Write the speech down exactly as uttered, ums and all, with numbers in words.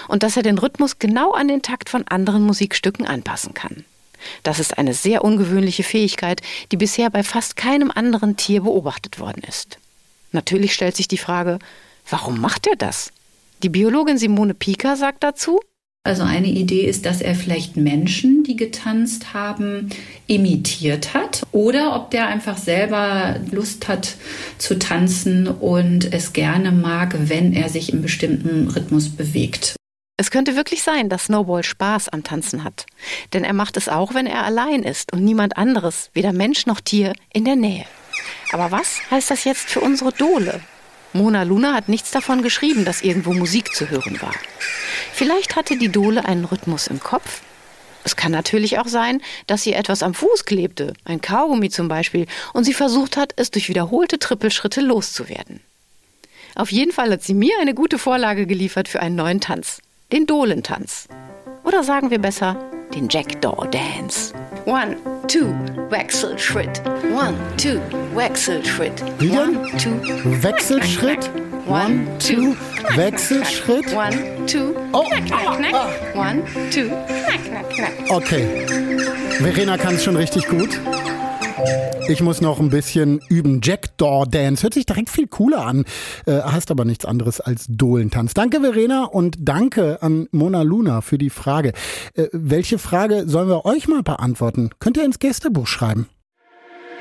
und dass er den Rhythmus genau an den Takt von anderen Musikstücken anpassen kann. Das ist eine sehr ungewöhnliche Fähigkeit, die bisher bei fast keinem anderen Tier beobachtet worden ist. Natürlich stellt sich die Frage, warum macht er das? Die Biologin Simone Pieker sagt dazu: Also eine Idee ist, dass er vielleicht Menschen, die getanzt haben, imitiert hat. Oder ob der einfach selber Lust hat zu tanzen und es gerne mag, wenn er sich im bestimmten Rhythmus bewegt. Es könnte wirklich sein, dass Snowball Spaß am Tanzen hat. Denn er macht es auch, wenn er allein ist und niemand anderes, weder Mensch noch Tier, in der Nähe. Aber was heißt das jetzt für unsere Dole? Mona Luna hat nichts davon geschrieben, dass irgendwo Musik zu hören war. Vielleicht hatte die Dole einen Rhythmus im Kopf. Es kann natürlich auch sein, dass ihr etwas am Fuß klebte, ein Kaugummi zum Beispiel, und sie versucht hat, es durch wiederholte Trippelschritte loszuwerden. Auf jeden Fall hat sie mir eine gute Vorlage geliefert für einen neuen Tanz. Den Dolentanz. Oder sagen wir besser, den Jackdaw Dance. One, two, Wechselschritt. One, two, Wechselschritt. Wie denn? One, two, Wechselschritt. One, two, Wechselschritt. One, two, Oh. knack, knack, knack. One, two, knack, knack, knack. Okay. Verena kann es schon richtig gut. Ich muss noch ein bisschen üben. Jackdaw Dance. Hört sich direkt viel cooler an. Äh, heißt aber nichts anderes als Dolentanz. Danke, Verena, und danke an Mona Luna für die Frage. Äh, welche Frage sollen wir euch mal beantworten? Könnt ihr ins Gästebuch schreiben.